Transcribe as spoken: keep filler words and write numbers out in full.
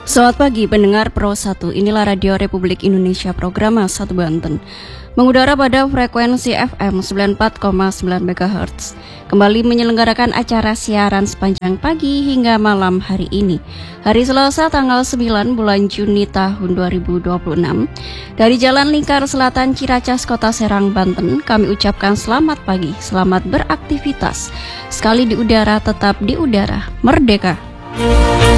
Selamat pagi pendengar Pro satu, inilah Radio Republik Indonesia program satu Banten. Mengudara pada frekuensi F M sembilan puluh empat koma sembilan megahertz. Kembali menyelenggarakan acara siaran sepanjang pagi hingga malam hari ini. Hari Selasa tanggal sembilan bulan Juni tahun dua ribu dua puluh enam. Dari Jalan Lingkar Selatan Ciracas, Kota Serang, Banten, kami ucapkan selamat pagi, selamat beraktivitas. Sekali di udara, tetap di udara, merdeka.